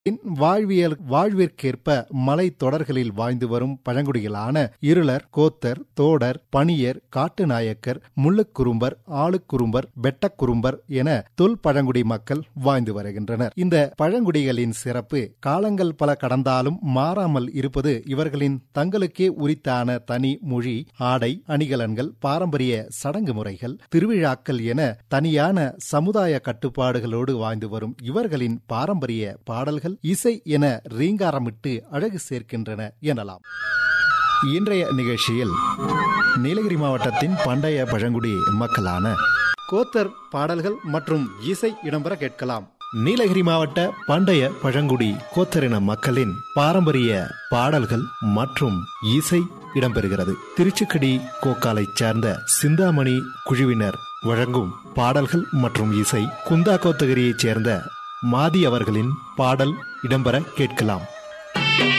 வாழ்விற்கேற்ப மலை தொடர்களில் வாழ்ந்து வரும் பழங்குடிகளான இருளர், கோத்தர், தோடர், பணியர், காட்டுநாயக்கர், முள்ளுக்குறும்பர், ஆளுக்குறும்பர், வெட்டக்குறும்பர் என தொல் பழங்குடி மக்கள் வாழ்ந்து வருகின்றனர். இந்த பழங்குடிகளின் சிறப்பு காலங்கள் பல கடந்தாலும் மாறாமல் இருப்பது இவர்களின் தங்களுக்கே உரித்தான தனி மொழி, ஆடை, அணிகலன்கள், பாரம்பரிய சடங்கு முறைகள், திருவிழாக்கள் என தனியான சமுதாய கட்டுப்பாடுகளோடு வாழ்ந்து வரும் இவர்களின் பாரம்பரிய பாடல்கள், இசை என ரீங்காரமிட்டு அழகு சேர்க்கின்றன எனலாம். இன்றைய நிகழ்ச்சியில் நீலகிரி மாவட்டத்தின் பண்டைய பழங்குடி மக்களான கோத்தர் பாடல்கள் மற்றும் இசை இடம்பெற கேட்கலாம். நீலகிரி மாவட்ட பண்டைய பழங்குடி கோத்தரின மக்களின் பாரம்பரிய பாடல்கள் மற்றும் இசை இடம்பெறுகிறது. திருச்சிக்கடி கோக்காலை சார்ந்த சிந்தாமணி குழுவினர் வழங்கும் பாடல்கள் மற்றும் இசை, குந்தா கோத்தகிரியைச் சேர்ந்த மாதி அவர்களின் பாடல் இடம்பெற கேட்கலாம்.